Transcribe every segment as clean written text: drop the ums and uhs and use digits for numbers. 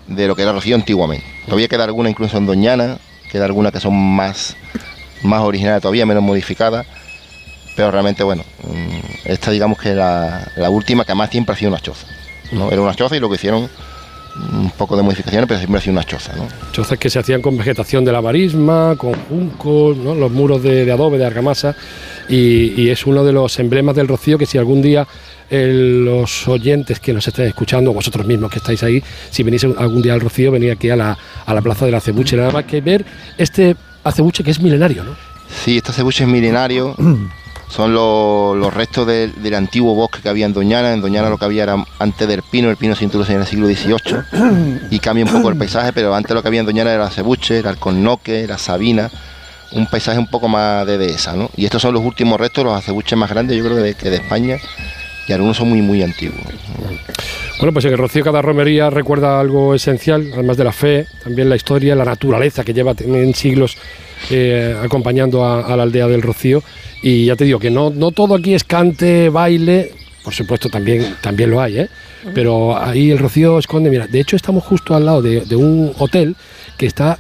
de lo que era Rocío antiguamente. Todavía queda alguna incluso en Doñana, queda alguna que son más originales todavía, menos modificadas, pero realmente, bueno, esta digamos que la última, que además siempre ha sido una choza, ¿no? Era una choza y lo que hicieron un poco de modificaciones, pero siempre ha sido una choza, ¿no? Chozas que se hacían con vegetación de la marisma, con juncos, ¿no? Los muros de adobe, de argamasa, y es uno de los emblemas del Rocío que si algún día los oyentes que nos estén escuchando, vosotros mismos que estáis ahí, si venís algún día al Rocío, venid aquí a la plaza del acebuche, nada más que ver este acebuche que es milenario, ¿no? Sí, este acebuche es milenario. Son los restos del antiguo bosque que había en Doñana. En Doñana lo que había era antes del pino, el pino se introduce en el siglo XVIII y cambia un poco el paisaje, pero antes lo que había en Doñana era el acebuche, el alcornoque, la sabina, un paisaje un poco más de dehesa, ¿no? Y estos son los últimos restos, los acebuches más grandes, yo creo que de España, y algunos son muy, muy antiguos. Bueno, pues en el Rocío cada romería recuerda algo esencial, además de la fe, también la historia, la naturaleza que lleva en siglos acompañando a la aldea del Rocío. Y ya te digo que no todo aquí es cante, baile, por supuesto también lo hay, ¿eh? Pero ahí el Rocío esconde, mira, de hecho estamos justo al lado de un hotel que está,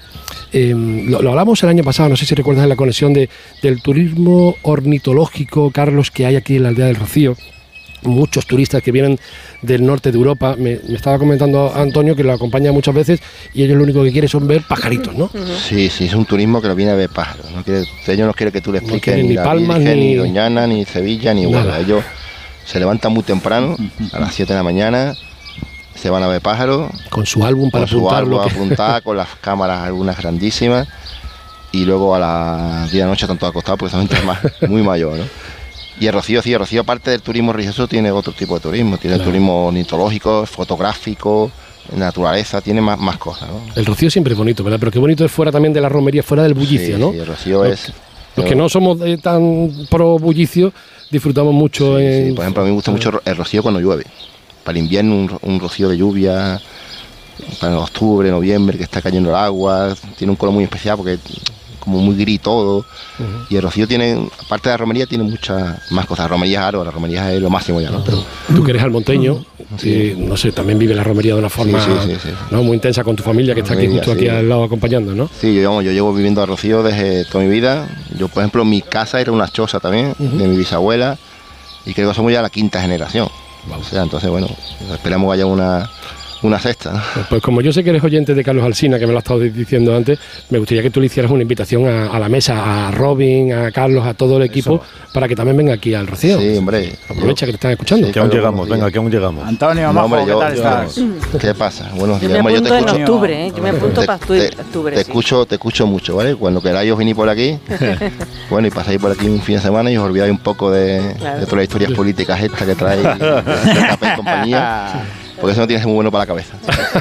lo hablamos el año pasado, no sé si recuerdas en la conexión del turismo ornitológico, Carlos, que hay aquí en la aldea del Rocío. Muchos turistas que vienen del norte de Europa, me estaba comentando Antonio que lo acompaña muchas veces y ellos lo único que quieren son ver pajaritos, ¿no? Sí, es un turismo que lo viene a ver pájaros. Ellos no quieren que tú le expliques ni Palmas, ni Doñana, ni Sevilla, ni Huelva. Ellos se levantan muy temprano, a las 7 de la mañana, se van a ver pájaros. Con su álbum para apuntar, con las cámaras algunas grandísimas, y luego a las 10 de la noche están todos acostados porque son gente muy mayor, ¿no? Y el Rocío, aparte del turismo religioso, tiene otro tipo de turismo. Tiene turismo ornitológico, fotográfico, naturaleza, tiene más cosas, ¿no? El Rocío siempre es bonito, ¿verdad? Pero qué bonito es fuera también de la romería, fuera del bullicio, ¿no? Sí, el Rocío es... Los que no somos tan pro bullicio, disfrutamos mucho. Sí, por ejemplo, a mí me gusta mucho el Rocío cuando llueve. Para el invierno, un rocío de lluvia, para octubre, noviembre, que está cayendo el agua, tiene un color muy especial porque... como muy gris todo, y el Rocío tiene, aparte de la romería, tiene muchas más cosas. La romería es aro, la romería es lo máximo ya, ¿no? Pero tú que eres almonteño, no sé, también vive la romería de una forma ¿no? muy intensa con tu familia que está aquí justo aquí al lado acompañando, ¿no? Sí, yo llevo viviendo a Rocío desde toda mi vida. Yo, por ejemplo, mi casa era una choza también, de mi bisabuela, y creo que somos ya la 5ª generación. O sea, entonces, bueno, esperamos que haya una sexta, ¿no? Pues como yo sé que eres oyente de Carlos Alsina, que me lo has estado diciendo antes, me gustaría que tú le hicieras una invitación a la mesa, a Robin, a Carlos, a todo el equipo, para que también venga aquí al Rocío. Sí, hombre. Aprovecha que te están escuchando. Sí, que aún llegamos, venga, que aún llegamos. Antonio, Majo, ¿qué tal estás? ¿Qué pasa? Buenos días. Yo me apunto en octubre, yo me apunto para octubre. Te escucho mucho, ¿vale? Cuando queráis os venís por aquí, bueno, y pasáis por aquí un fin de semana y os olvidáis un poco de todas las historias políticas estas que trae Café y compañía. Porque eso no tiene que ser muy bueno para la cabeza.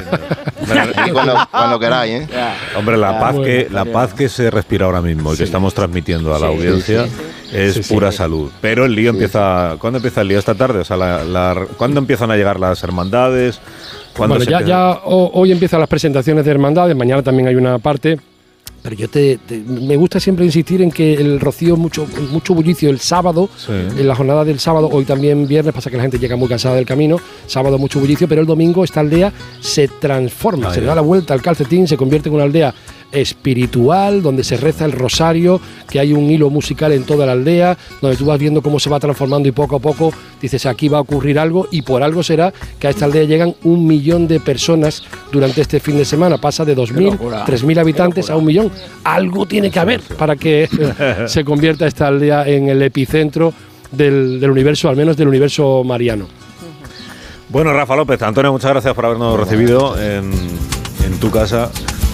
cuando queráis, ¿eh? Hombre, la paz que se respira ahora mismo y que estamos transmitiendo a la audiencia es pura salud. Pero el lío empieza... ¿Cuándo empieza el lío? ¿Esta tarde? O sea, ¿cuándo empiezan a llegar las hermandades? Bueno, ya hoy empiezan las presentaciones de hermandades, mañana también hay una parte... Pero yo me gusta siempre insistir en que el Rocío, mucho bullicio el sábado, en la jornada del sábado, hoy también viernes, pasa que la gente llega muy cansada del camino, sábado mucho bullicio, pero el domingo esta aldea se transforma, se le da la vuelta al calcetín, se convierte en una aldea espiritual, donde se reza el rosario, que hay un hilo musical en toda la aldea, donde tú vas viendo cómo se va transformando y poco a poco dices, aquí va a ocurrir algo, y por algo será que a esta aldea llegan 1 millón de personas durante este fin de semana, pasa de 2.000, 3.000 habitantes a 1 millón. Algo tiene que haber para que se convierta esta aldea en el epicentro del universo, al menos del universo mariano. Bueno, Rafa López, Antonio, muchas gracias por habernos recibido en tu casa.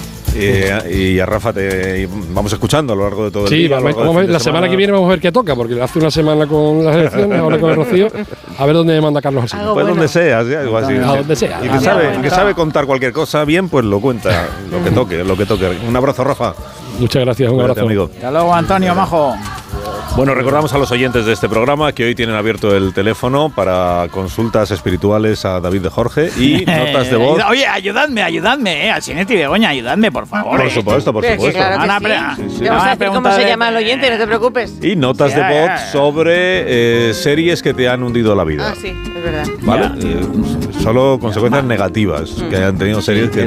Y a Rafa te vamos escuchando a lo largo de todo el día. Sí, la semana que viene vamos a ver qué toca, porque hace una semana con las elecciones, ahora con el Rocío, a ver dónde me manda Carlos Alsina. Pues donde sea, algo así. A donde sea. Y que sabe contar cualquier cosa bien, pues lo cuenta, lo que toque. Un abrazo, Rafa. Muchas gracias, un abrazo. Amigo. Hasta luego, Antonio, Majo. Bueno, recordamos a los oyentes de este programa que hoy tienen abierto el teléfono para consultas espirituales a David de Jorge y notas de voz. Oye, ayudadme, Alsinete y Begoña, ayudadme, por favor. Por supuesto. Claro que sí. Te vamos a decir cómo se llama el oyente, no te preocupes. Y notas de voz sobre series que te han hundido la vida. Ah, sí, es verdad. ¿Vale? Solo consecuencias negativas que hayan tenido series que